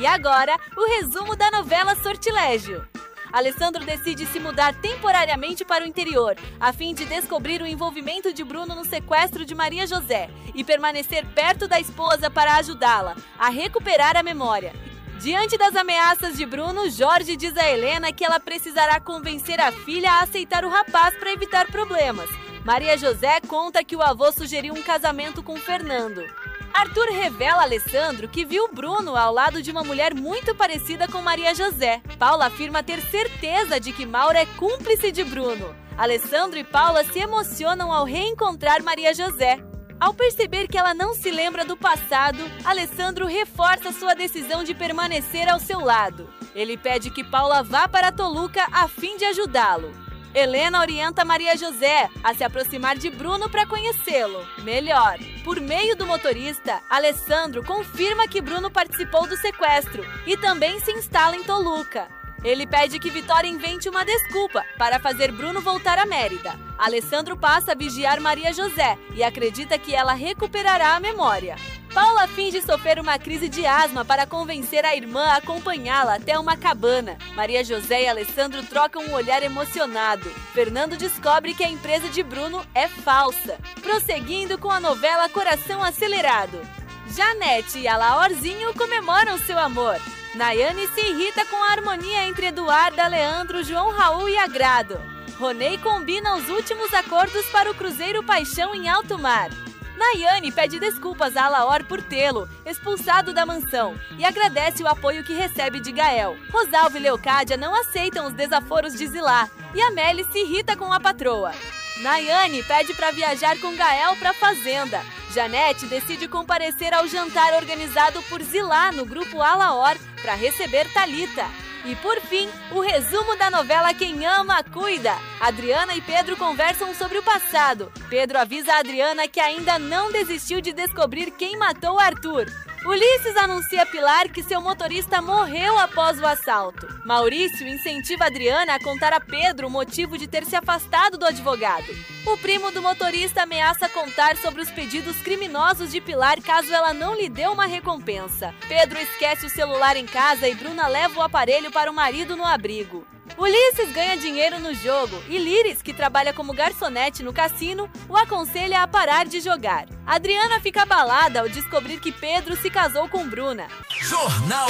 E agora, o resumo da novela Sortilégio. Alessandro decide se mudar temporariamente para o interior, a fim de descobrir o envolvimento de Bruno no sequestro de Maria José e permanecer perto da esposa para ajudá-la a recuperar a memória. Diante das ameaças de Bruno, Jorge diz a Helena que ela precisará convencer a filha a aceitar o rapaz para evitar problemas. Maria José conta que o avô sugeriu um casamento com Fernando. Arthur revela a Alessandro que viu Bruno ao lado de uma mulher muito parecida com Maria José. Paula afirma ter certeza de que Maura é cúmplice de Bruno. Alessandro e Paula se emocionam ao reencontrar Maria José. Ao perceber que ela não se lembra do passado, Alessandro reforça sua decisão de permanecer ao seu lado. Ele pede que Paula vá para Toluca a fim de ajudá-lo. Helena orienta Maria José a se aproximar de Bruno para conhecê-lo melhor. Por meio do motorista, Alessandro confirma que Bruno participou do sequestro e também se instala em Toluca. Ele pede que Vitória invente uma desculpa para fazer Bruno voltar a Mérida. Alessandro passa a vigiar Maria José e acredita que ela recuperará a memória. Paula finge sofrer uma crise de asma para convencer a irmã a acompanhá-la até uma cabana. Maria José e Alessandro trocam um olhar emocionado. Fernando descobre que a empresa de Bruno é falsa. Prosseguindo com a novela Coração Acelerado. Janete e Alaorzinho comemoram seu amor. Nayane se irrita com a harmonia entre Eduarda, Leandro, João Raul e Agrado. Ronei combina os últimos acordos para o Cruzeiro Paixão em alto mar. Nayane pede desculpas a Alaor por tê-lo expulsado da mansão e agradece o apoio que recebe de Gael. Rosalvo e Leocádia não aceitam os desaforos de Zilá e Amélie se irrita com a patroa. Nayane pede para viajar com Gael para a fazenda. Janete decide comparecer ao jantar organizado por Zilá no grupo Alaor para receber Thalita. E por fim, o resumo da novela Quem Ama, Cuida. Adriana e Pedro conversam sobre o passado. Pedro avisa a Adriana que ainda não desistiu de descobrir quem matou Arthur. Ulisses anuncia a Pilar que seu motorista morreu após o assalto. Maurício incentiva Adriana a contar a Pedro o motivo de ter se afastado do advogado. O primo do motorista ameaça contar sobre os pedidos criminosos de Pilar caso ela não lhe dê uma recompensa. Pedro esquece o celular em casa e Bruna leva o aparelho para o marido no abrigo. Ulisses ganha dinheiro no jogo e Líris, que trabalha como garçonete no cassino, o aconselha a parar de jogar. Adriana fica abalada ao descobrir que Pedro se casou com Bruna. Jornal